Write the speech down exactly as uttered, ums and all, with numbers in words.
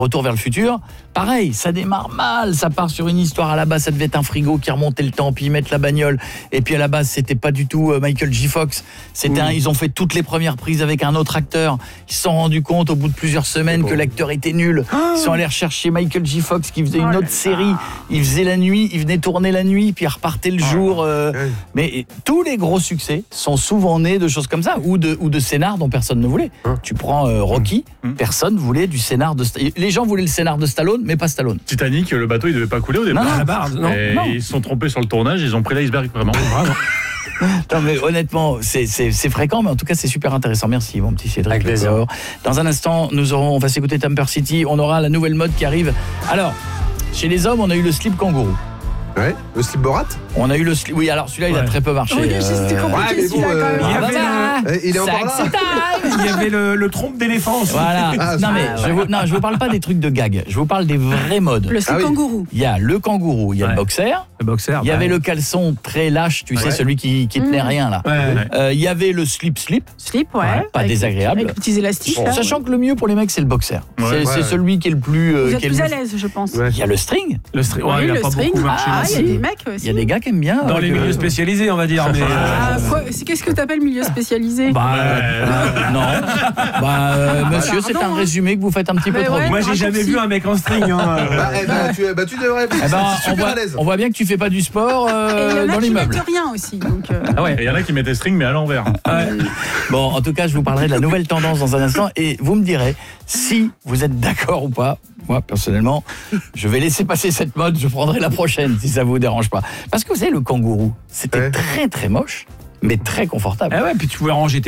Retour vers le futur, pareil, ça démarre mal, ça part sur une histoire, à la base ça devait être un frigo qui remontait le temps, puis ils mettent la bagnole, et puis à la base c'était pas du tout Michael J. Fox, c'était mmh. un, ils ont fait toutes les premières prises avec un autre acteur, ils se sont rendus compte au bout de plusieurs semaines bon. que l'acteur était nul, ils sont allés rechercher Michael J. Fox qui faisait une autre série, il faisait la nuit, il venait tourner la nuit, puis il repartait le jour, euh, mais tous les gros succès sont souvent nés de choses comme ça, ou de, ou de scénars dont personne ne voulait. Tu prends euh, Rocky, mmh. personne voulait du scénar de... Les gens voulaient le scénar de Stallone, mais pas Stallone. Titanic, le bateau, il devait pas couler au départ. Non, non, la barre, non, non. Ils se sont trompés sur le tournage, ils ont pris l'iceberg, vraiment. Non, mais honnêtement, c'est, c'est, c'est fréquent, mais en tout cas, c'est super intéressant. Merci, mon petit Cédric. Dans un instant, nous aurons, on va s'écouter Temper City. On aura la nouvelle mode qui arrive. Alors, chez les hommes, on a eu le slip kangourou. Ouais, le slip Borat. On a eu le slip. Oui, alors celui-là, ouais. il a très peu marché. Oui, euh... c'était compliqué. Ouais, bon, euh... il, y avait le... il est encore là. Il y avait le, le trompe d'éléphant aussi. Voilà. Ah, non mais je vous, non, je vous parle pas des trucs de gag. Je vous parle des vrais modes. Le slip ah, kangourou. Il y a le kangourou, il y a ouais. le boxer. Le boxer. Il y avait le caleçon très lâche, tu ouais. sais, celui qui qui tenait mmh. rien là. Ouais, ouais. Euh, il y avait le slip slip. Slip, ouais. ouais pas avec, désagréable. Avec petits élastiques. Bon, sachant que le mieux pour les mecs, c'est le boxer. Ouais, c'est, ouais. c'est celui qui est le plus. Vous euh, êtes qui est plus le... à l'aise, je pense. Il y a le string. Le string. Ouais, il a pas beaucoup marché. Il y a des mecs. Il y a des gars qui aiment bien. Dans les milieux spécialisés, on va dire. Mais ah, quoi, qu'est-ce que tu appelles milieu spécialisé? Bah euh, non. Bah euh, monsieur, bah, c'est un résumé que vous faites un petit peu trop ouais, vite. Moi, j'ai jamais vu un mec en string. Hein. bah, eh ben, tu, bah, tu devrais. Eh ben, on, voit, on voit bien que tu fais pas du sport euh, dans l'immeuble. Il y en a qui mettent rien aussi. Donc euh... ah ouais. Et il y en a qui mettaient string mais à l'envers. Ouais. Bon, en tout cas, je vous parlerai de la nouvelle tendance dans un instant et vous me direz si vous êtes d'accord ou pas. Moi, personnellement, je vais laisser passer cette mode, je prendrai la prochaine si ça vous dérange pas. Parce que vous savez, le kangourou, c'était ouais. très très moche, mais très confortable. Ah ouais, puis tu pouvais ranger tes